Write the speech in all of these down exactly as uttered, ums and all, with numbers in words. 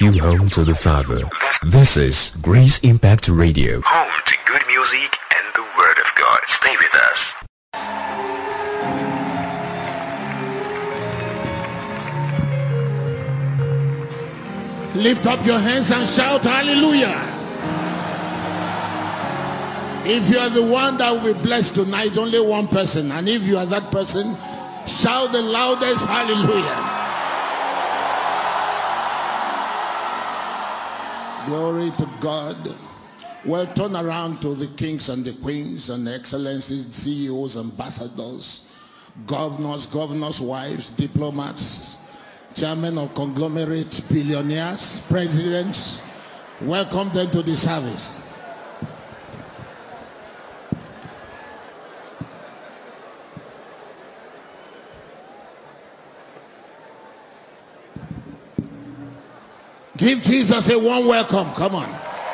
Going home to the Father. This is Grace Impact Radio. Home to good music and the Word of God. Stay with us. Lift up your hands and shout hallelujah. If you are the one that will be blessed tonight, only one person. And if you are that person, shout the loudest hallelujah. Glory to God. Well, turn around to the kings and the queens and the excellencies, C E Os, ambassadors, governors, governors' wives, diplomats, chairmen of conglomerates, billionaires, presidents. Welcome them to the service. Give Jesus a warm welcome. Come on.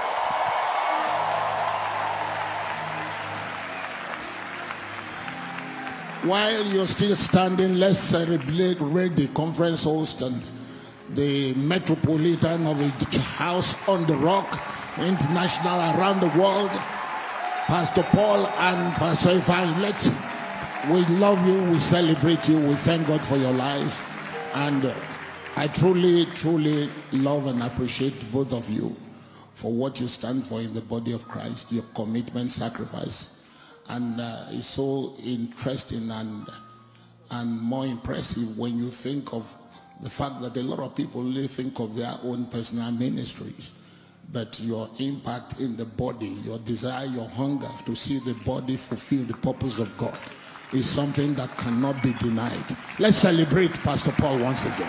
While you're still standing, let's celebrate the conference host and the metropolitan of the House on the Rock International around the world, Pastor Paul and Pastor Ifan. Let's, we love you, we celebrate you, we thank God for your lives, and uh, I truly, truly love and appreciate both of you for what you stand for in the body of Christ, your commitment, sacrifice. And uh, it's so interesting and, and more impressive when you think of the fact that a lot of people really think of their own personal ministries. But your impact in the body, your desire, your hunger to see the body fulfill the purpose of God is something that cannot be denied. Let's celebrate Pastor Paul once again.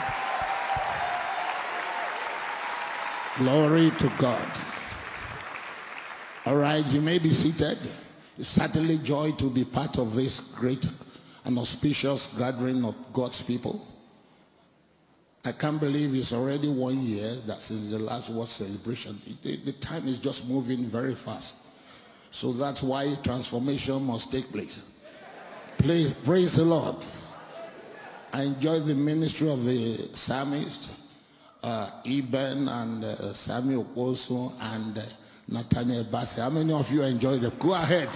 Glory to God. All right, you may be seated. It's certainly joy to be part of this great and auspicious gathering of God's people. I can't believe it's already one year that since the last word celebration. The, the time is just moving very fast. So that's why transformation must take place. Please, praise the Lord. I enjoy the ministry of the psalmist. Uh, Eben and uh, Samuel Okoso and uh, Nathaniel Bassey. How many of you enjoy them? Go ahead.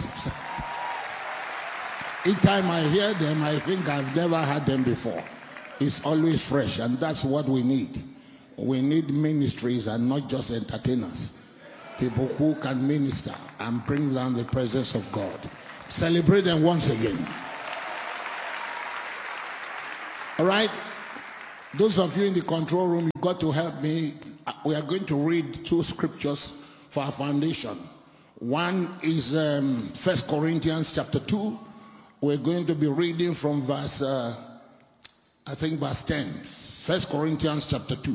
Each time I hear them, I think I've never had them before. It's always fresh, and that's what we need. We need ministries and not just entertainers. People who can minister and bring down the presence of God. Celebrate them once again. All right? Those of you in the control room, you've got to help me. We are going to read two scriptures for our foundation. One is um, First Corinthians chapter two. We're going to be reading from verse, uh, I think verse ten. First Corinthians chapter two.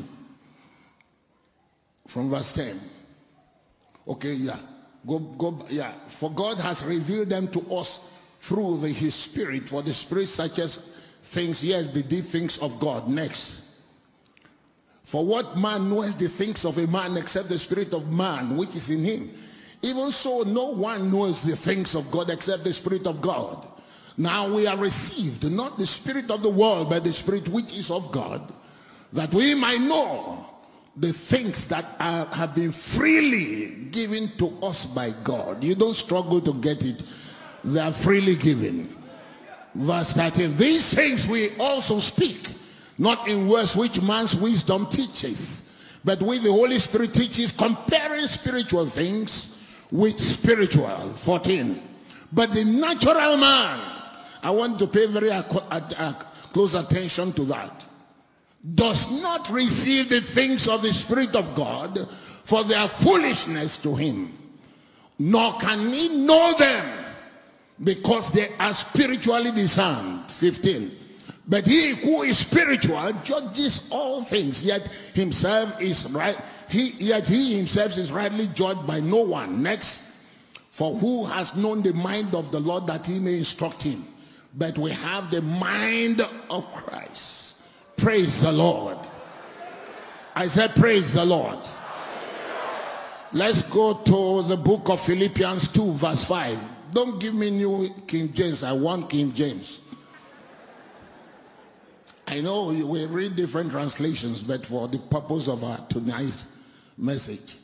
From verse ten. Okay, yeah. Go, go, yeah. For God has revealed them to us through the, his Spirit. For the Spirit searches things, yes, the deep things of God. Next. For what man knows the things of a man except the spirit of man which is in him? Even so, no one knows the things of God except the Spirit of God. Now we are received, not the spirit of the world, but the Spirit which is of God, that we might know the things that are, have been freely given to us by God. You don't struggle to get it. They are freely given. Verse thirteen, these things we also speak, not in words which man's wisdom teaches, but with the Holy Spirit teaches, comparing spiritual things with spiritual. fourteen, but the natural man, I want to pay very uh, uh, close attention to that, does not receive the things of the Spirit of God, for they are foolishness to him, nor can he know them, because they are spiritually discerned. fifteen. But he who is spiritual judges all things, yet himself is right. He yet he himself is rightly judged by no one. Next. For who has known the mind of the Lord that he may instruct him? But we have the mind of Christ. Praise the Lord. I said praise the Lord. Let's go to the book of Philippians two verse five. Don't give me New King James. I want King James. I know we read different translations, but for the purpose of our tonight's message,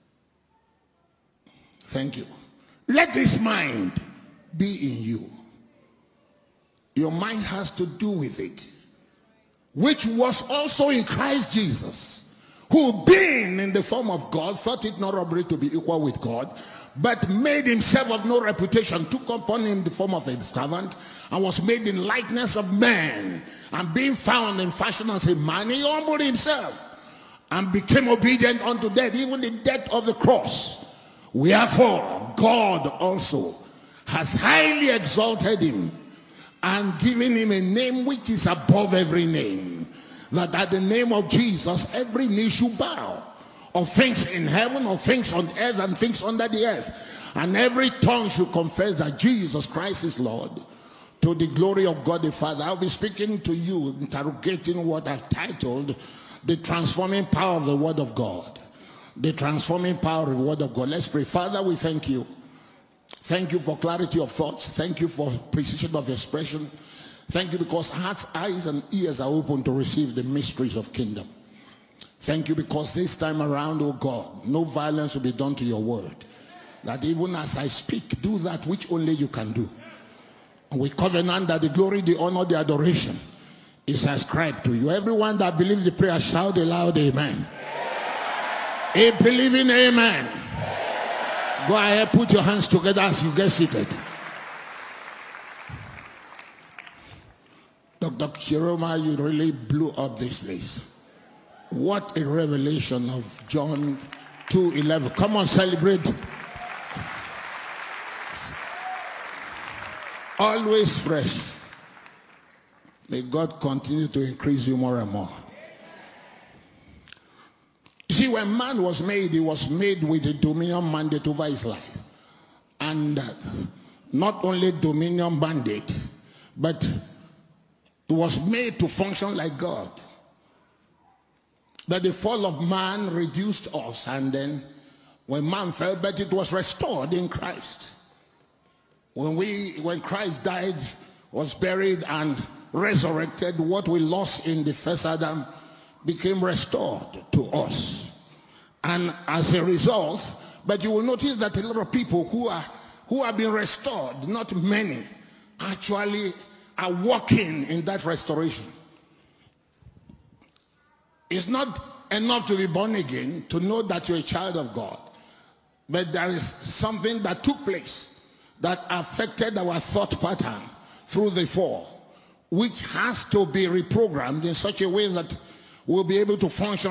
thank you. Let this mind be in you. Your mind has to do with it, which was also in Christ Jesus, who being in the form of God, thought it not robbery to be equal with God, but made himself of no reputation, took upon him the form of a servant, and was made in likeness of man. And being found in fashion as a man, he humbled himself and became obedient unto death, even the death of the cross. Wherefore God also has highly exalted him and given him a name which is above every name, that at the name of Jesus every knee should bow, of things in heaven, of things on earth, and things under the earth, and every tongue should confess that Jesus Christ is Lord, to the glory of God the Father. I'll be speaking to you, interrogating what I've titled the transforming power of the Word of God. The transforming power of the Word of God. Let's pray. Father, we thank you. Thank you for clarity of thoughts. Thank you for precision of expression. Thank you because hearts, eyes, and ears are open to receive the mysteries of kingdom. Thank you because this time around, oh God, no violence will be done to your word. That even as I speak, do that which only you can do. And we covenant that the glory, the honor, the adoration is ascribed to you. Everyone that believes the prayer, shout aloud, amen. A believing amen. Go ahead, put your hands together as you get seated. Doctor Chiroma, you really blew up this place. What a revelation of John two eleven. Come on, celebrate. Always fresh. May God continue to increase you more and more. You see, when man was made, he was made with a dominion mandate over his life. And uh, not only dominion mandate, but he was made to function like God. That the fall of man reduced us, and then when man fell, but it was restored in Christ. When we, when Christ died, was buried, and resurrected, what we lost in the first Adam became restored to us. And as a result, but you will notice that a lot of people who are who have been restored, not many, actually are walking in that restoration. It's not enough to be born again, to know that you're a child of God. But there is something that took place that affected our thought pattern through the fall, which has to be reprogrammed in such a way that we'll be able to function